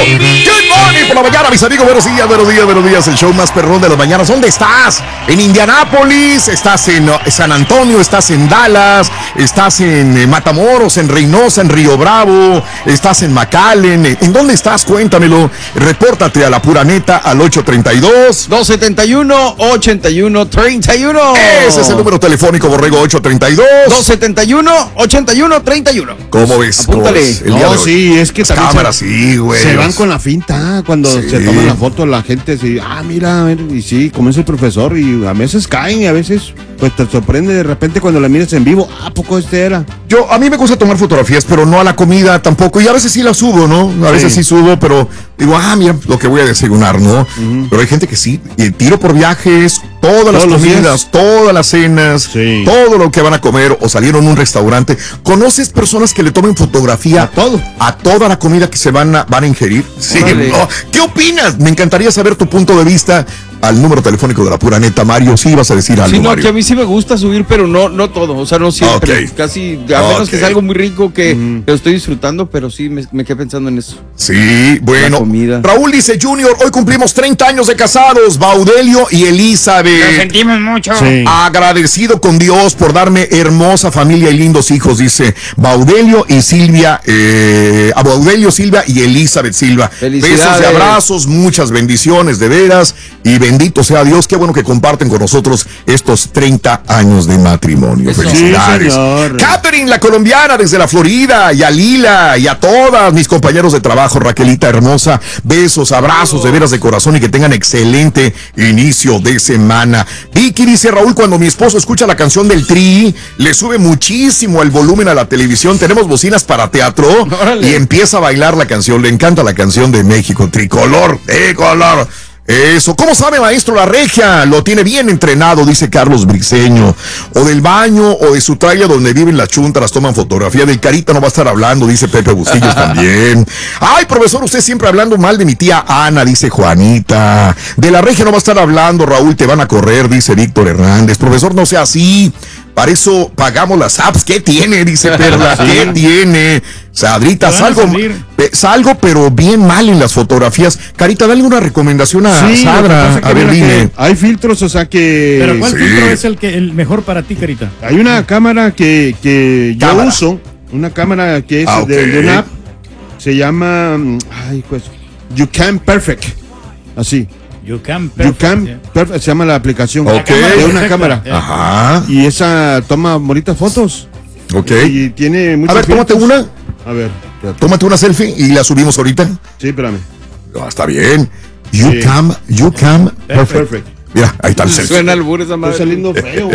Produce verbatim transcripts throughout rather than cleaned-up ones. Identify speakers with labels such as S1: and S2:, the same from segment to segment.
S1: baby.
S2: Good morning por la mañana, mis amigos. Buenos días, buenos días, buenos días. El show más perrón de las mañanas. ¿Dónde estás? En Indianápolis, estás en San Antonio, estás en Dallas, estás en eh, Matamoros, en Reynosa, en Río Bravo, estás en McAllen. ¿En dónde estás? Cuéntamelo. Repórtate a la pura neta al ocho treinta y dos,
S3: dos setenta y uno, ochenta y uno, treinta y uno.
S2: Ese es el número telefónico, Borrego, ocho treinta y dos,
S3: dos setenta y uno, ochenta y uno, treinta y uno.
S2: ¿Cómo ves?
S3: Apúntale.
S2: ¿Cómo ves? El día
S4: No,
S2: de hoy.
S4: sí, es que
S2: Las
S4: también
S2: cámaras,
S4: se,
S2: sí, güey.
S4: se van con la finta cuando
S2: Sí.
S4: se toman la foto la gente, sí, ah, mira, a ver, y sí, como es el profesor, y a veces caen y a veces pues te sorprende de repente cuando la miras en vivo, ¿a poco este era?
S2: Yo, a mí me gusta tomar fotografías, pero no a la comida tampoco. Y a veces sí la subo, ¿no? A veces sí, sí subo, pero digo, ah, mira, lo que voy a desayunar, ¿no? Uh-huh. Pero hay gente que sí, y tiro por viajes, todas las todos comidas, todas las cenas, sí. todo lo que van a comer o salieron a un restaurante. ¿Conoces personas que le tomen fotografía
S4: a todo?
S2: A toda la comida que se van a, van a ingerir? Sí. No. ¿Qué opinas? Me encantaría saber tu punto de vista. Al número telefónico de la pura neta, Mario, sí vas a decir algo,
S3: sí, no,
S2: Mario.
S3: Que a mí sí me gusta subir, pero no, no todo, o sea, no siempre, okay. casi, a menos okay. que sea algo muy rico que mm. lo estoy disfrutando, pero sí me, me quedé pensando en eso.
S2: Sí, bueno, Raúl dice, Junior, hoy cumplimos treinta años de casados, Baudelio y Elizabeth.
S1: Lo sentimos mucho.
S2: Sí. Agradecido con Dios por darme hermosa familia y lindos hijos, dice Baudelio y Silvia, eh, a Baudelio, Silvia y Elizabeth Silva. Besos y abrazos, muchas bendiciones, de veras, y bendito sea Dios, qué bueno que comparten con nosotros estos treinta años de matrimonio. Eso. Felicidades. Sí, Catherine, la colombiana, desde la Florida, y a Lila, y a todas mis compañeros de trabajo, Raquelita hermosa, besos, abrazos, oh. de veras de corazón, y que tengan excelente inicio de semana. Vicky dice, Raúl, cuando mi esposo escucha la canción del Tri, le sube muchísimo el volumen a la televisión, tenemos bocinas para teatro, ¡órale! Y empieza a bailar la canción, le encanta la canción de México, Tricolor, Tricolor. Eso, ¿cómo sabe, maestro, la regia? Lo tiene bien entrenado, dice Carlos Briceño. O del baño o de su trailer donde viven las chuntas, toman fotografía. Del Carita no va a estar hablando, dice Pepe Bustillos también. Ay, profesor, usted siempre hablando mal de mi tía Ana, dice Juanita. De la regia no va a estar hablando, Raúl, te van a correr, dice Víctor Hernández. Profesor, no sea así. Para eso pagamos las apps. ¿Qué tiene? Dice Perla. ¿Sí? ¿Qué tiene? Sadrita, salgo, pe, salgo, pero bien mal en las fotografías. Carita, dale una recomendación a sí, Sadra. A ver, dime.
S4: Hay filtros, o sea que...
S5: ¿Pero cuál sí. filtro es el que el mejor para ti, Carita?
S4: Hay una cámara que, que yo cámara. uso. Una cámara que es ah, okay. de, de una app. Se llama... Ay, pues... You Can Perfect. Así.
S5: You Can Perfect.
S4: You Can yeah. Perfect, se llama la aplicación.
S2: Ok.
S4: De una cámara.
S2: Yeah. Ajá.
S4: Y esa toma bonitas fotos.
S2: Ok.
S4: Y tiene muchos
S2: A ver, tómate una.
S4: A ver.
S2: Tómate una selfie y la subimos ahorita.
S4: Sí, espérame.
S2: No, está bien. You sí. Can, you can perfect. perfect. Mira, ahí está el selfie.
S3: Suena albur esa madre.
S4: Está saliendo feo.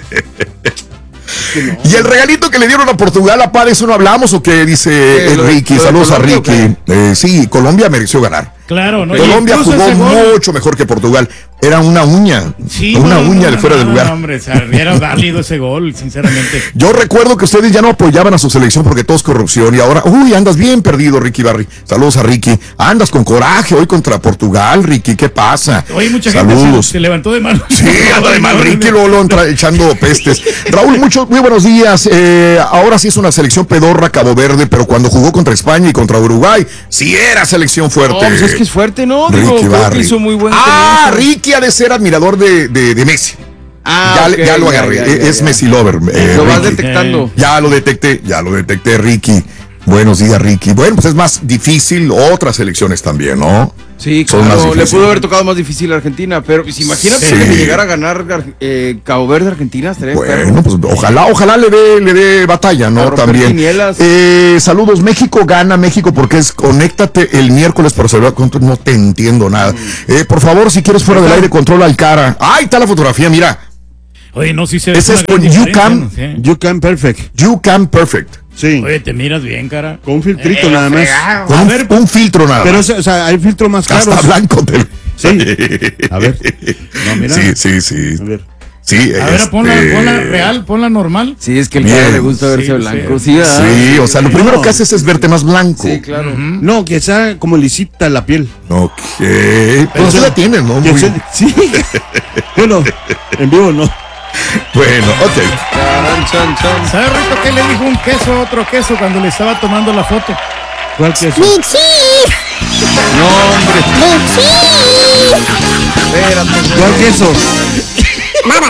S2: No. Y el regalito que le dieron a Portugal, a Paz, ¿de eso no hablamos o qué? Dice eh, el Ricky. Saludos a Ricky. Eh, sí, Colombia mereció ganar.
S5: Claro, ¿no?
S2: Colombia jugó mucho mejor que Portugal. Era una uña. Sí, una no, uña no, de fuera no, de lugar.
S5: No, hombre, o sea, era válido ese gol, sinceramente.
S2: Yo recuerdo que ustedes ya no apoyaban a su selección porque todo es corrupción. Y ahora, uy, andas bien perdido, Ricky Barry. Saludos a Ricky. Andas con coraje hoy contra Portugal, Ricky. ¿Qué pasa?
S5: Oye, mucha Saludos. gente se, se levantó de mal.
S2: Sí, anda de mal. Ricky luego lo entra echando pestes. Raúl, mucho, muy buenos días. Eh, ahora sí es una selección pedorra, Cabo Verde, pero cuando jugó contra España y contra Uruguay, sí era selección fuerte.
S3: No, pues es que es fuerte, ¿no?
S2: Ricky
S3: Digo,
S2: Barry.
S3: Hizo muy buen
S2: ah, tenis. Ricky ha de ser admirador de, de, de Messi.
S3: Ah,
S2: ya,
S3: okay,
S2: ya lo agarré,
S3: ya, ya, ya,
S2: es
S3: ya.
S2: Messi lover. Eh,
S3: lo vas
S2: Ricky.
S3: detectando.
S2: Ya lo detecté, ya lo detecté, Ricky. Buenos días, Ricky. Bueno, pues es más difícil otras elecciones también, ¿no?
S3: Sí, claro, le pudo haber tocado más difícil a Argentina, pero pues, imagínate sí. que llegara a ganar eh, Cabo Verde Argentina.
S2: Bueno, perro. pues ojalá, ojalá le dé, le dé batalla, ¿no? También. Eh, saludos, México gana, México, porque es conéctate el miércoles para saber cuánto, no te entiendo nada. Mm. Eh, por favor, si quieres fuera del aire, controla el cara. ¡Ay, está la fotografía, mira!
S5: Oye, no, si se ve.
S2: Ese es con You Can,
S5: ¿no? Sí.
S4: You Can Perfect.
S2: You Can Perfect.
S4: Sí.
S5: Oye, te miras bien, cara.
S4: Con un filtrito eh, nada más.
S2: Con un, ver, un filtro nada
S4: pero,
S2: más.
S4: Pero, o sea, hay filtro más claro.
S2: Hasta blanco. Te...
S4: Sí. A ver. No, mira.
S2: Sí, sí, sí.
S4: A ver.
S2: Sí,
S5: a ver,
S2: este...
S5: ponla, ponla real, ponla normal.
S3: Sí, es que el cara le gusta verse
S5: sí,
S3: blanco.
S5: Sí,
S3: sí,
S2: sí, o sea, lo primero
S4: no.
S2: que haces es verte más blanco.
S3: Sí, claro. Uh-huh.
S4: No, que sea como lisita la piel.
S2: Ok. Pero tú la tienes, ¿no? Muy...
S4: Se... Sí. Bueno, en vivo no.
S2: Bueno, ok.
S5: ¿Sabes, Rito, qué le dijo un queso a otro queso cuando le estaba tomando la foto?
S4: ¿Cuál queso?
S1: ¡Mi chis!
S3: No, hombre. Espérate.
S4: ¿Cuál queso?
S1: Nada.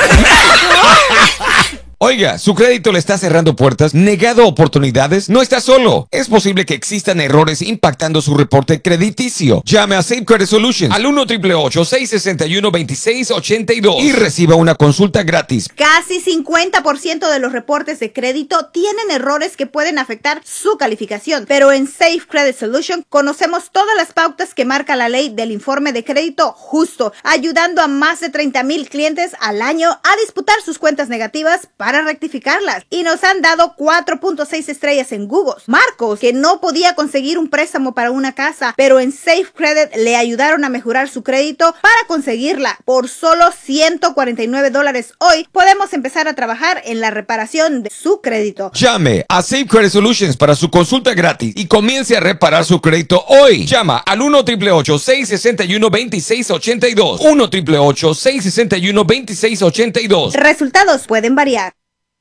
S6: Oiga, ¿su crédito le está cerrando puertas? ¿Negado oportunidades? No está solo. Es posible que existan errores impactando su reporte crediticio. Llame a Safe Credit Solutions al uno, ocho ocho ocho, seis seis uno, dos seis ocho dos y reciba una consulta gratis.
S1: Casi cincuenta por ciento de los reportes de crédito tienen errores que pueden afectar su calificación, pero en Safe Credit Solutions conocemos todas las pautas que marca la ley del informe de crédito justo, ayudando a más de treinta mil clientes al año a disputar sus cuentas negativas para para rectificarlas y nos han dado cuatro punto seis estrellas en Google. Marcos, que no podía conseguir un préstamo para una casa, pero en Safe Credit le ayudaron a mejorar su crédito para conseguirla. Por solo ciento cuarenta y nueve dólares hoy podemos empezar a trabajar en la reparación de su crédito.
S6: Llame a Safe Credit Solutions para su consulta gratis y comience a reparar su crédito hoy. Llama al uno, ocho ocho ocho, seis seis uno, dos seis ocho dos. uno, ocho ocho ocho, seis seis uno, dos seis ocho dos.
S1: Resultados pueden variar.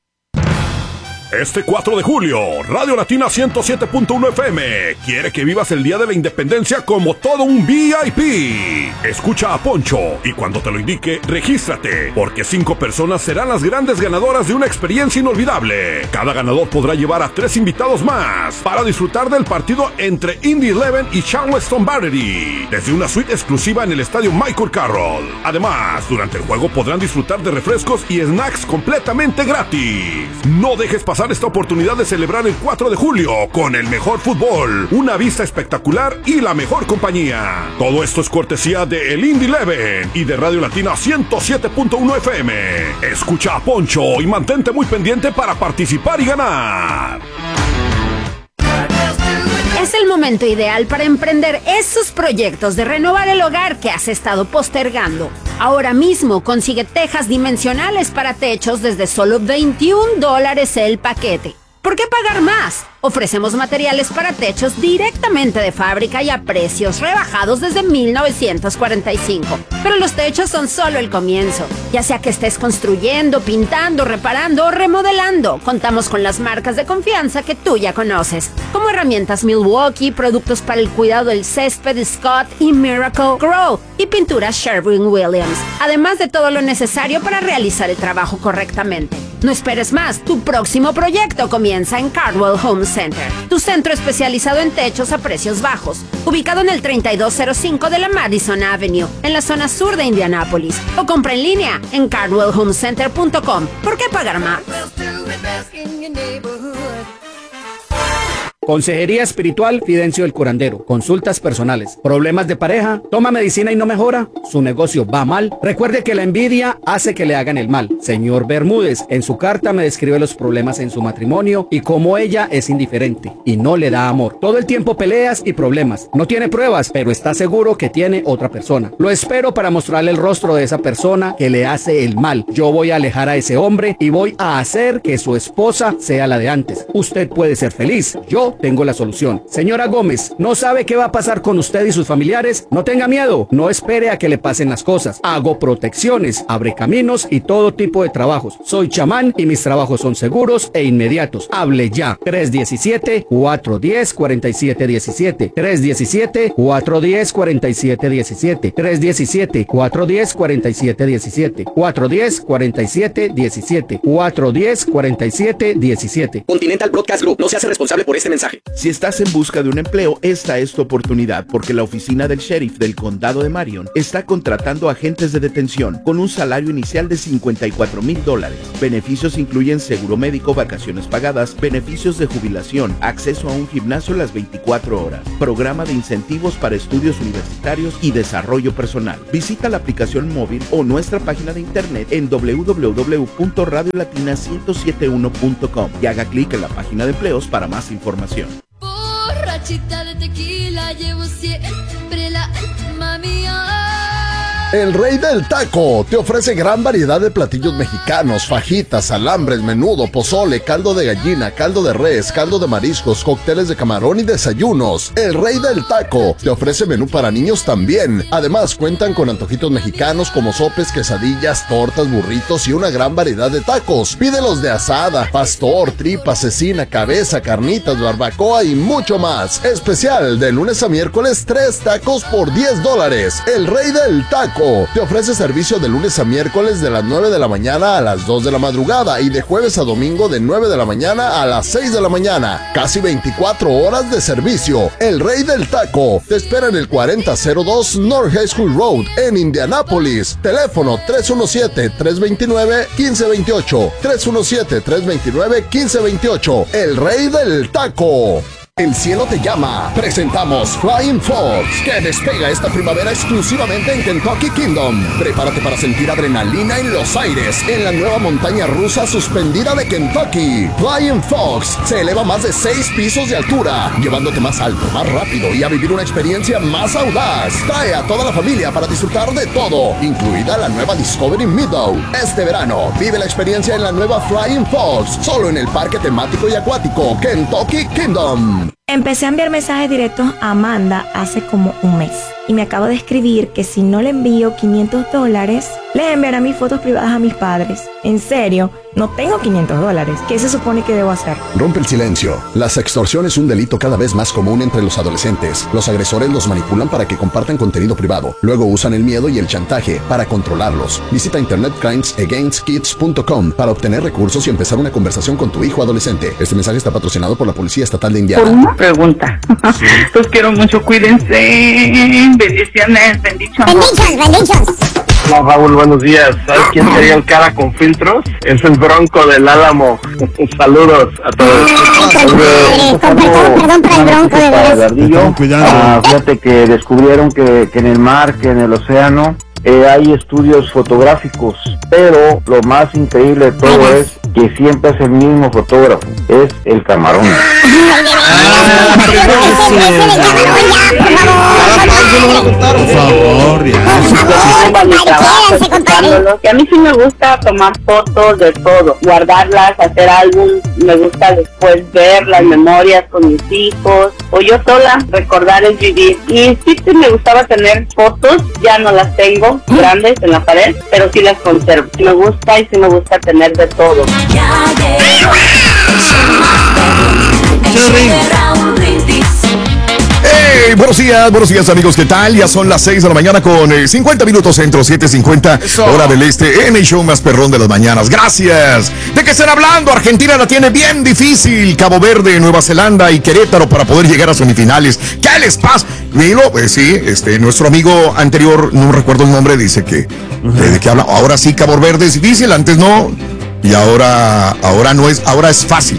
S7: Este cuatro de julio, Radio Latina ciento siete punto uno F M quiere que vivas el Día de la Independencia como todo un V I P. Escucha a Poncho y cuando te lo indique, regístrate, porque cinco personas serán las grandes ganadoras de una experiencia inolvidable. Cada ganador podrá llevar a tres invitados más para disfrutar del partido entre Indy Eleven y Charleston Battery, desde una suite exclusiva en el estadio Michael Carroll. Además, durante el juego podrán disfrutar de refrescos y snacks completamente gratis. No dejes pasar esta oportunidad de celebrar el cuatro de julio con el mejor fútbol, una vista espectacular y la mejor compañía. Todo esto es cortesía de el Indy Eleven y de Radio Latina ciento siete punto uno F M. Escucha a Poncho y mantente muy pendiente para participar y ganar.
S8: Es el momento ideal para emprender esos proyectos de renovar el hogar que has estado postergando. Ahora mismo consigue tejas dimensionales para techos desde solo veintiún dólares el paquete. ¿Por qué pagar más? Ofrecemos materiales para techos directamente de fábrica y a precios rebajados desde mil novecientos cuarenta y cinco. Pero los techos son solo el comienzo. Ya sea que estés construyendo, pintando, reparando o remodelando, contamos con las marcas de confianza que tú ya conoces, como herramientas Milwaukee, productos para el cuidado del césped Scott y Miracle Grow y pinturas Sherwin-Williams, además de todo lo necesario para realizar el trabajo correctamente. No esperes más, tu próximo proyecto comienza en Cardwell Home Center, tu centro especializado en techos a precios bajos, ubicado en el treinta y dos cero cinco de la Madison Avenue, en la zona sur de Indianápolis, o compra en línea en cardwell home center punto com. ¿Por qué pagar más?
S9: Consejería Espiritual Fidencio el Curandero. Consultas personales. ¿Problemas de pareja? ¿Toma medicina y no mejora? ¿Su negocio va mal? Recuerde que la envidia hace que le hagan el mal. Señor Bermúdez, en su carta me describe los problemas en su matrimonio y cómo ella es indiferente y no le da amor. Todo el tiempo peleas y problemas. No tiene pruebas, pero está seguro que tiene otra persona. Lo espero para mostrarle el rostro de esa persona que le hace el mal. Yo voy a alejar a ese hombre y voy a hacer que su esposa sea la de antes. Usted puede ser feliz. Yo tengo la solución. Señora Gómez, ¿no sabe qué va a pasar con usted y sus familiares? No tenga miedo, no espere a que le pasen las cosas. Hago protecciones, abre caminos y todo tipo de trabajos. Soy chamán y mis trabajos son seguros e inmediatos. Hable ya. tres uno siete, cuatro uno cero, cuatro siete uno siete. tres uno siete, cuatro uno cero, cuatro siete uno siete. tres uno siete, cuatro uno cero, cuatro siete uno siete. cuatro uno cero, cuatro siete uno siete. cuatro uno cero, cuatro siete uno siete.
S10: Continental Broadcast Group no se hace responsable por este mensaje. Si estás en busca de un empleo, esta es tu oportunidad, porque la oficina del sheriff del condado de Marion está contratando agentes de detención con un salario inicial de cincuenta y cuatro mil dólares. Beneficios incluyen seguro médico, vacaciones pagadas, beneficios de jubilación, acceso a un gimnasio las veinticuatro horas, programa de incentivos para estudios universitarios y desarrollo personal. Visita la aplicación móvil o nuestra página de internet en doble u doble u doble u punto radio latina ciento setenta y uno punto com y haga clic en la página de empleos para más información.
S11: Borrachita de tequila, llevo siempre la alma mía. El Rey del Taco te ofrece gran variedad de platillos mexicanos, fajitas, alambres, menudo, pozole, caldo de gallina, caldo de res, caldo de mariscos, cócteles de camarón y desayunos. El Rey del Taco te ofrece menú para niños también. Además, cuentan con antojitos mexicanos como sopes, quesadillas, tortas, burritos y una gran variedad de tacos. Pídelos de asada, pastor, tripa, cecina, cabeza, carnitas, barbacoa y mucho más. Especial de lunes a miércoles, tres tacos por diez dólares. El Rey del Taco te ofrece servicio de lunes a miércoles de las nueve de la mañana a las dos de la madrugada y de jueves a domingo de nueve de la mañana a las seis de la mañana. Casi veinticuatro horas de servicio. El Rey del Taco te espera en el cuarenta cero dos North High School Road en Indianápolis. Teléfono tres uno siete, tres dos nueve, uno cinco dos ocho. tres uno siete, tres dos nueve, uno cinco dos ocho. El Rey del Taco. El cielo te llama. Presentamos Flying Fox, que despega esta primavera exclusivamente en Kentucky Kingdom. Prepárate para sentir adrenalina en los aires en la nueva montaña rusa suspendida de Kentucky. Flying Fox se eleva más de seis pisos de altura, llevándote más alto, más rápido y a vivir una experiencia más audaz. Trae a toda la familia para disfrutar de todo, incluida la nueva Discovery Meadow. Este verano, vive la experiencia en la nueva Flying Fox, solo en el parque temático y acuático Kentucky Kingdom.
S12: Empecé a enviar mensajes directos a Amanda hace como un mes y me acabo de escribir que si no le envío quinientos dólares, le enviará mis fotos privadas a mis padres. En serio, no tengo quinientos dólares. ¿Qué se supone que debo hacer?
S11: Rompe el silencio. La sextorsión es un delito cada vez más común entre los adolescentes. Los agresores los manipulan para que compartan contenido privado. Luego usan el miedo y el chantaje para controlarlos. Visita internet crimes against kids punto com para obtener recursos y empezar una conversación con tu hijo adolescente. Este mensaje está patrocinado por la Policía Estatal de Indiana.
S13: Por una pregunta. Sí. Los quiero mucho, cuídense. Bendiciones, bendiciones. Bendiciones, bendiciones.
S14: Hola Raúl, buenos días. ¿Sabes quién sería el cara con filtros? Es el Bronco del Álamo. Saludos a todos.
S15: Ay, perdón, perdón para el Bronco de veras.
S14: Ah, fíjate que descubrieron que, que en el mar, que en el océano, eh, hay estudios fotográficos, pero lo más increíble de todo Ay, es que siempre es el mismo fotógrafo, es el camarón.
S13: Por favor, que a mí sí me gusta tomar fotos de todo, guardarlas, hacer álbum, me gusta después ver las memorias con mis hijos, o yo sola, recordar es vivir. Y sí, sí me gustaba tener fotos, ya no las tengo grandes en la pared, pero sí las conservo. Me gusta y sí me gusta tener de todo.
S2: Hey, buenos días, buenos días amigos, ¿qué tal? Ya son las seis de la mañana con eh, cincuenta minutos centro, siete cincuenta, hora del este, en el show más perrón de las mañanas. Gracias. ¿De qué están hablando? Argentina la tiene bien difícil. Cabo Verde, Nueva Zelanda y Querétaro para poder llegar a semifinales. ¿Qué les pasa? Milo, pues sí, este, nuestro amigo anterior, no recuerdo el nombre, dice que, uh-huh. ¿de qué habla? Ahora sí, Cabo Verde es difícil, antes no, y ahora, ahora no es, ahora es fácil.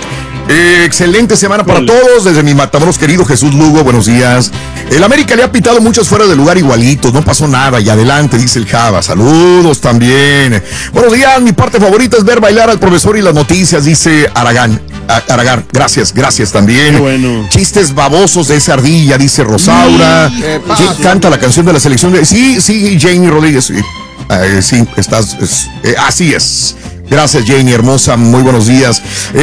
S2: Eh, excelente semana para todos, desde mi Matamoros querido Jesús Lugo, buenos días. El América le ha pitado muchos fuera de lugar igualitos, no pasó nada y adelante, dice el Java, saludos también. Buenos días, mi parte favorita es ver bailar al profesor y las noticias, dice Aragán. Aragán, gracias, gracias también. Bueno. Chistes babosos de esa ardilla, dice Rosaura. Sí, canta la canción de la selección de... Sí, sí, Jamie Rodríguez, sí, eh, sí estás, es, eh, así es. Gracias, Janie, hermosa, muy buenos días.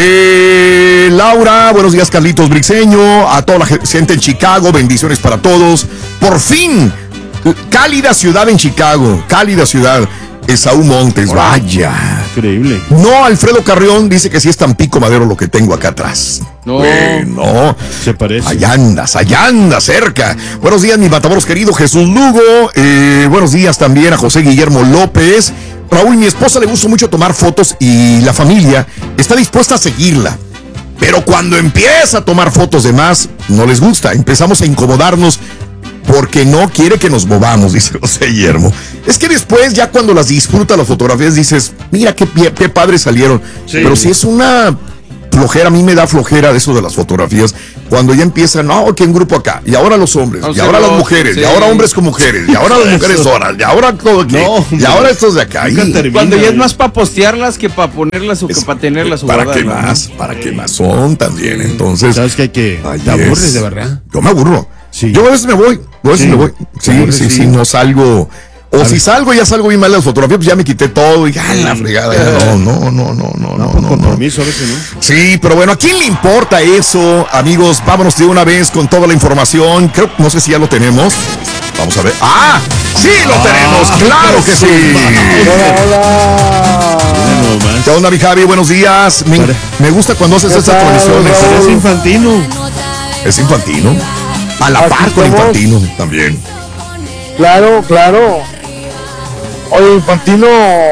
S2: Eh, Laura, buenos días, Carlitos Brixeño, a toda la gente en Chicago, bendiciones para todos. Por fin, cálida ciudad en Chicago, cálida ciudad. Esaú Montes, vaya.
S4: Increíble.
S2: No, Alfredo Carrión dice que sí es Tampico Madero lo que tengo acá atrás. No. Bueno,
S4: se parece.
S2: Allá andas, allá andas, cerca. Buenos días, mi Matamoros querido Jesús Lugo. Eh, buenos días también a José Guillermo López. Raúl, mi esposa le gusta mucho tomar fotos y la familia está dispuesta a seguirla. Pero cuando empieza a tomar fotos de más, no les gusta. Empezamos a incomodarnos porque no quiere que nos movamos, dice José Guillermo. Es que después, ya cuando las disfruta las fotografías, dices, mira qué, qué padres salieron. Sí. Pero si es una flojera, a mí me da flojera de eso de las fotografías. Cuando ya empiezan, no, que un grupo acá, y ahora los hombres, no, y ahora no, las mujeres, sí. Y ahora hombres con mujeres, y ahora las mujeres solas, y ahora todo aquí, no, y ahora estos de acá.
S3: Y cuando ya es más para postearlas que para ponerlas o es, que para tenerlas.
S2: ¿Para guardarlas, qué más? ¿No? ¿Para qué más son también? Entonces.
S4: ¿Sabes que hay que?
S2: Ay,
S4: te aburres es. de verdad.
S2: Yo me aburro. Sí. Yo a veces me voy, yo a veces sí. me voy. Sí, sí, sí, sí, no salgo. O si salgo, ya salgo bien mal las fotografías, pues ya me quité todo y ya la fregada. Ya, no, no, no, no, no, no.
S4: Con
S2: no,
S4: compromiso a veces, ¿no?
S2: Sí, pero bueno, ¿a quién le importa eso? Amigos, vámonos de una vez con toda la información. Creo, no sé si ya lo tenemos. Vamos a ver. ¡Ah! ¡Sí lo ah, tenemos! ¡Claro que sí!
S16: Hola, hola.
S2: ¿Qué onda, mi Javi? Buenos días. Me, me gusta cuando haces estas transmisiones.
S4: Es Infantino.
S2: Es Infantino. A la par con Infantino también.
S16: Claro, claro. Oye, Infantino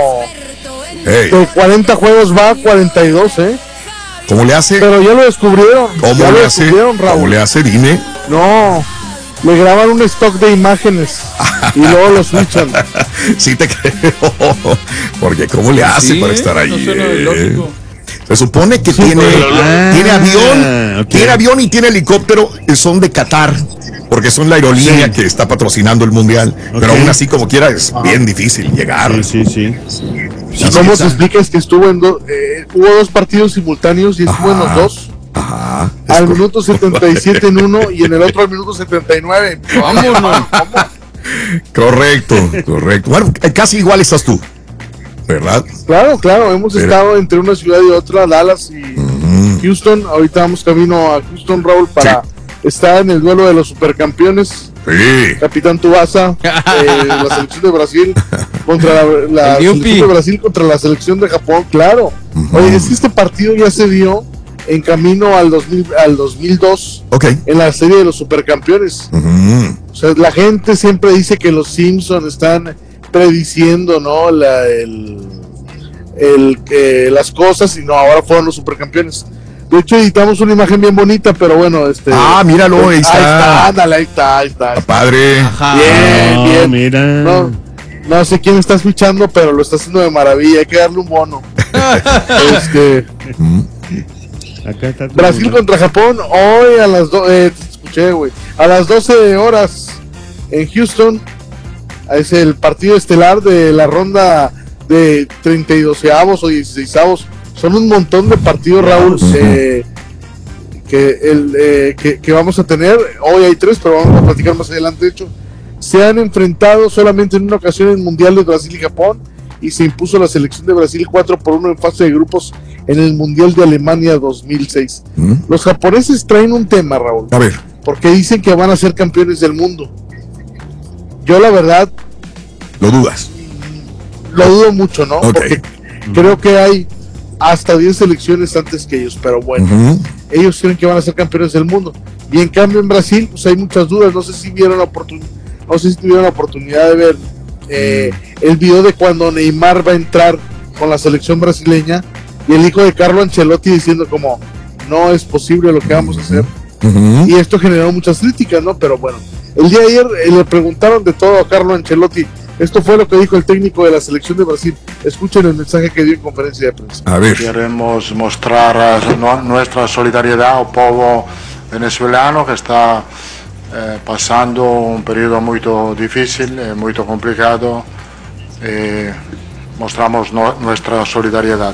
S16: hey. de cuarenta juegos va a cuarenta y dos, ¿eh?
S2: ¿Cómo le hace?
S16: Pero ya lo descubrieron.
S2: ¿Cómo
S16: ya
S2: le
S16: lo
S2: hace? ¿Cómo le hace? Dime.
S16: No, le graban un stock de imágenes y luego lo switchan.
S2: Sí te creo. Porque ¿cómo le hace sí, para estar ahí? No suena eh? Se supone que sí, tiene, ah, tiene avión, okay. tiene avión y tiene helicóptero, son de Qatar. Porque son la aerolínea sí. que está patrocinando el mundial, okay. pero aún así como quiera es Ajá. bien difícil llegar.
S4: Sí, sí, sí.
S16: ¿Y cómo se explica es que estuvo en dos, eh, hubo dos partidos simultáneos y estuvo Ajá. en los dos?
S2: Ajá.
S16: Al correcto. minuto setenta y siete en uno y en el otro al minuto setenta y nueve. Vámonos.
S2: Correcto, correcto. Bueno, casi igual estás tú, ¿verdad?
S16: Claro, claro. Hemos pero... estado entre una ciudad y otra, Dallas y uh-huh. Houston. Ahorita vamos camino a Houston, Raúl, para... Sí. Está en el duelo de los supercampeones.
S2: Sí.
S16: Capitán Tubasa, eh, la selección de Brasil contra la, la selección de Brasil contra la selección de Japón, claro. Uh-huh. Oye, es que este partido ya se dio en camino al dos mil, al dos mil dos
S2: okay.
S16: en la serie de los supercampeones.
S2: Uh-huh.
S16: O sea, la gente siempre dice que los Simpsons están prediciendo, ¿no? La, el, el, eh, las cosas y no, ahora fueron los supercampeones. De hecho, editamos una imagen bien bonita, pero bueno, este...
S2: Ah, míralo, ahí está.
S16: Ahí está, ándale, ahí está, ahí está.
S2: Padre.
S16: Ajá. Bien,
S4: oh,
S16: bien.
S4: Mira.
S16: No, no sé quién está fichando, pero lo está haciendo de maravilla. Hay que darle un bono. este...
S4: Acá está
S16: Brasil bono. Contra Japón, hoy a las... Do- eh, te escuché, güey. A las doce horas en Houston. Es el partido estelar de la ronda de treinta y doceavos o dieciseisavos. Son un montón de partidos, Raúl, eh, que, el, eh, que, que vamos a tener. Hoy hay tres, pero vamos a platicar más adelante. De hecho, se han enfrentado solamente en una ocasión en el Mundial de Brasil y Japón y se impuso la selección de Brasil cuatro por uno en fase de grupos en el Mundial de Alemania dos mil seis. ¿Mm? Los japoneses traen un tema, Raúl.
S2: A ver.
S16: Porque dicen que van a ser campeones del mundo. Yo, la verdad...
S2: ¿Lo dudas?
S16: Lo dudo mucho, ¿no?
S2: Okay.
S16: Porque mm. creo que hay... hasta diez selecciones antes que ellos, pero bueno, uh-huh. ellos creen que van a ser campeones del mundo. Y en cambio en Brasil, pues hay muchas dudas. No sé si vieron la oportunidad, no sé si tuvieron la oportunidad de ver eh, el video de cuando Neymar va a entrar con la selección brasileña y el hijo de Carlo Ancelotti diciendo como no es posible lo que vamos a hacer. Uh-huh. Y esto generó muchas críticas, ¿no? Pero bueno, el día de ayer eh, le preguntaron de todo a Carlo Ancelotti. Esto fue lo que dijo el técnico de la selección de Brasil. Escuchen el mensaje que dio en conferencia de prensa.
S2: A ver.
S17: Queremos mostrar nuestra solidaridad al pueblo venezolano que está eh, pasando un periodo muy difícil, eh, muy complicado. Eh, mostramos no, nuestra solidaridad.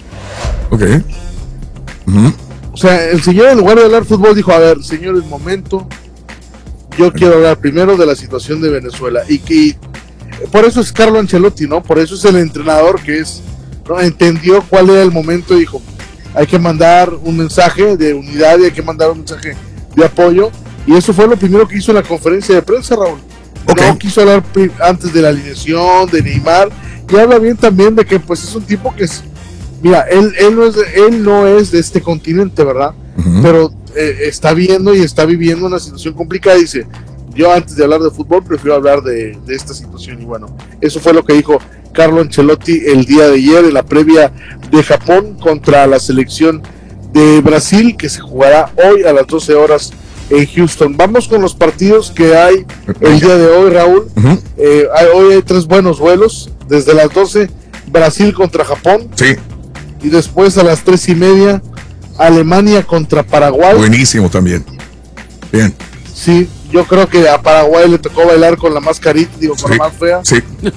S2: Ok. Uh-huh.
S16: O sea, el señor en lugar de hablar fútbol dijo, a ver, señor, el momento, yo uh-huh. quiero hablar primero de la situación de Venezuela y que... Por eso es Carlo Ancelotti, ¿no? Por eso es el entrenador que es, ¿no? Entendió cuál era el momento y dijo, hay que mandar un mensaje de unidad y hay que mandar un mensaje de apoyo. Y eso fue lo primero que hizo en la conferencia de prensa, Raúl. Okay. No quiso hablar antes de la alineación, de Neymar, y habla bien también de que pues es un tipo que es, mira, él, él, no, es de, él no es de este continente, ¿verdad? Uh-huh. Pero eh, está viendo y está viviendo una situación complicada y dice, yo antes de hablar de fútbol prefiero hablar de, de esta situación. Y bueno, eso fue lo que dijo Carlo Ancelotti el día de ayer en la previa de Japón contra la selección de Brasil, que se jugará hoy a las doce horas en Houston. Vamos con los partidos que hay el día de hoy, Raúl. Uh-huh. eh, hay, hoy hay tres buenos vuelos. Desde las doce, Brasil contra Japón.
S2: Sí.
S16: Y después a las tres y media, Alemania contra Paraguay.
S2: Buenísimo también. Bien.
S16: Sí, yo creo que a Paraguay le tocó bailar con la más carita, digo, con sí, la más fea.
S2: Sí.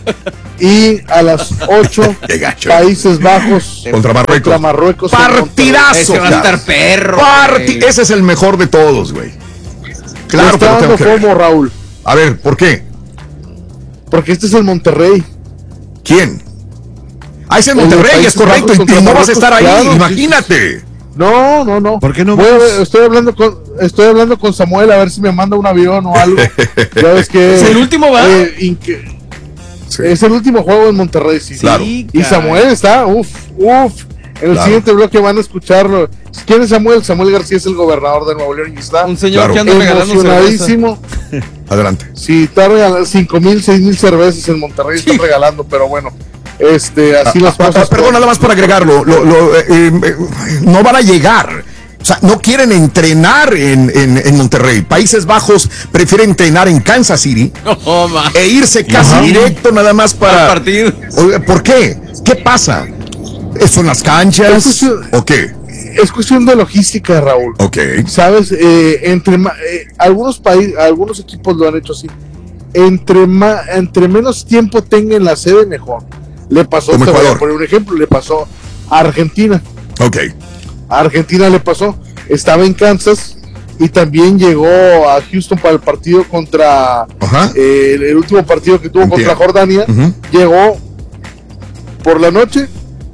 S16: Y a las ocho, Países Bajos
S2: contra Marruecos.
S16: Contra Marruecos
S2: Partidazo.
S3: Ese va a estar perro.
S2: Parti- ese es el mejor de todos, güey. Claro que
S16: está dando FOMO, Raúl.
S2: A ver, ¿por qué?
S16: Porque este es el Monterrey.
S2: ¿Quién? Ah, es el Monterrey, es correcto, y no vas a estar ahí, claro, imagínate.
S16: No, no, no.
S4: ¿Por qué no?
S16: Voy a, estoy hablando con estoy hablando con Samuel a ver si me manda un avión o algo. Ya ves que
S3: ¿Es el último va?
S16: Eh, inque, sí. Es el último juego en Monterrey, sí.
S2: Claro.
S16: Y Samuel está, uff, uff. En el claro. siguiente bloque van a escucharlo. ¿Quién es Samuel? Samuel García es el gobernador de Nuevo León y está
S3: un señor claro. que anda regalando
S16: emocionadísimo.
S2: Adelante.
S16: Sí, está regalando cinco mil, seis mil cervezas en Monterrey, sí. Están regalando, pero bueno. Este, así ah, las
S2: ah,
S16: cosas.
S2: Ah, perdón, nada más para agregarlo. Lo, lo, eh, eh, no van a llegar. O sea, no quieren entrenar en, en, en Monterrey. Países Bajos prefieren entrenar en Kansas City
S3: oh,
S2: e irse casi uh-huh. directo nada más para.
S3: Partido.
S2: ¿Por qué? ¿Qué pasa? ¿Son las canchas cuestión, o qué?
S16: Es cuestión de logística, Raúl.
S2: Ok.
S16: Sabes, eh, entre eh, algunos países, algunos equipos lo han hecho así. Entre ma, entre menos tiempo tenga en la sede, mejor. Le pasó, te voy a poner un ejemplo, le pasó a Argentina.
S2: Ok.
S16: A Argentina le pasó, estaba en Kansas y también llegó a Houston para el partido contra eh, el, el último partido que tuvo Entiendo. contra Jordania. Uh-huh. Llegó por la noche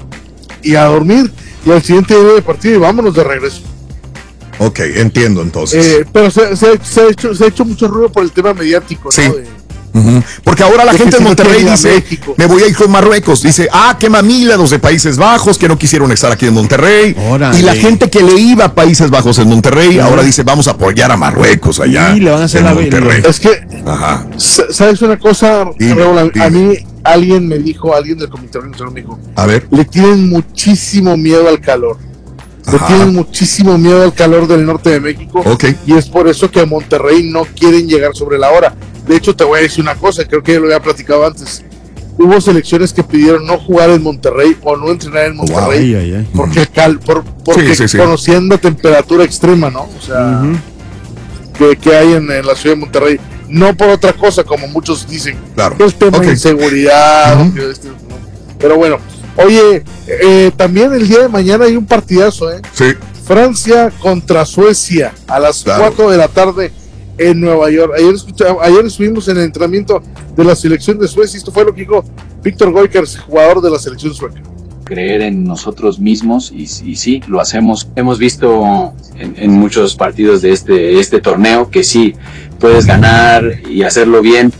S16: y a dormir y al siguiente día de partido y vámonos de regreso.
S2: Ok, entiendo entonces.
S16: Eh, pero se, se, se, ha hecho, se ha hecho mucho ruido por el tema mediático,
S2: sí.
S16: ¿no? De,
S2: Uh-huh. Porque ahora la gente de Monterrey dice, México. me voy a ir con Marruecos. Dice, ah, qué mamila los de Países Bajos que no quisieron estar aquí en Monterrey. Órale. Y la gente que le iba a Países Bajos en Monterrey, uh-huh. ahora dice, vamos a apoyar a Marruecos allá.
S4: Y le van a hacer
S2: en
S4: la
S2: Monterrey.
S16: Es que, Ajá. ¿sabes una cosa, dime, Raúl? A, dime. a mí alguien me dijo, alguien del Comité Organizador me dijo,
S2: a ver.
S16: le tienen muchísimo miedo al calor. Le
S2: Ajá.
S16: tienen muchísimo miedo al calor del norte de México.
S2: Okay.
S16: Y es por eso que a Monterrey no quieren llegar sobre la hora. De hecho, te voy a decir una cosa, creo que ya lo había platicado antes. Hubo selecciones que pidieron no jugar en Monterrey o no entrenar en Monterrey. Wow. Ay, ay, ay. Porque, cal, por, porque sí, sí, sí. conocían la temperatura extrema, ¿no? O sea, uh-huh. que, que hay en, en la ciudad de Monterrey. No por otra cosa, como muchos dicen.
S2: Claro.
S16: Que es tema okay. de inseguridad. Uh-huh. que este, ¿no? Pero bueno, oye, eh, también el día de mañana hay un partidazo, ¿eh?
S2: Sí.
S16: Francia contra Suecia a las claro. cuatro de la tarde. En Nueva York. Ayer, ayer estuvimos en el entrenamiento de la selección de Suecia. Esto fue lo que dijo Víctor Goikers, jugador de la selección sueca.
S18: Creer en nosotros mismos y, y sí, lo hacemos. Hemos visto en, en muchos partidos de este, este torneo que sí, puedes ganar y hacerlo bien.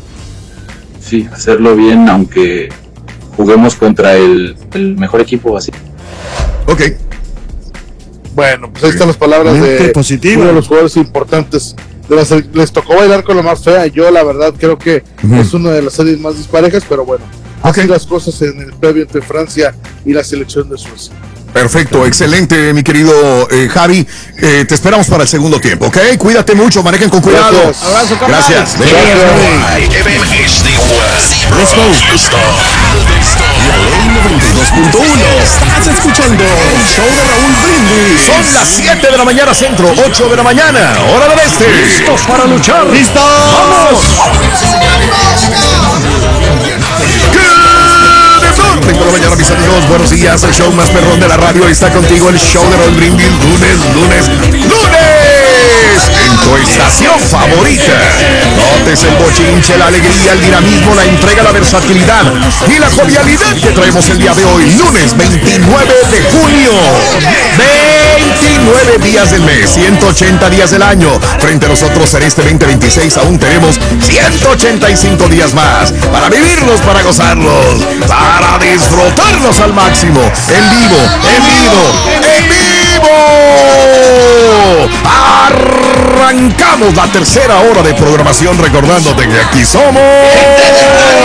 S18: Sí, hacerlo bien aunque juguemos contra el, el mejor equipo así.
S2: Ok.
S16: Bueno, pues ahí están las palabras
S4: Mente
S16: de
S4: positiva.
S16: uno de los jugadores importantes. De las, les tocó bailar con la más fea. Yo la verdad creo que uh-huh. es una de las series más disparejas, pero bueno, okay. así las cosas en el previo entre Francia y la selección de Suecia.
S2: Perfecto, excelente, mi querido eh, Javi. Eh, te esperamos para el segundo tiempo, ¿ok? Cuídate mucho, manejen con cuidado.
S16: Gracias.
S2: Abrazo, Gracias.
S7: Let's go. noventa y dos punto uno. Estás escuchando el show de Raúl Brindis.
S2: Son las siete de la mañana centro, ocho de la mañana, hora del este.
S7: ¿Listos para luchar?
S2: ¡Listos! ¡Vamos! Por la mañana, mis amigos, buenos días. El show más perrón de la radio está contigo. El show de Raúl Brindis, lunes, lunes, lunes. En tu estación favorita. Notes el bochinche, la alegría, el dinamismo, la entrega, la versatilidad y la jovialidad que traemos el día de hoy. Lunes veintinueve de junio. veintinueve días del mes, ciento ochenta días del año. Frente a nosotros en este veinte veintiséis aún tenemos ciento ochenta y cinco días más para vivirlos, para gozarlos, para disfrutarlos al máximo. En vivo, en vivo, en vivo. Arrancamos la tercera hora de programación recordándote que aquí somos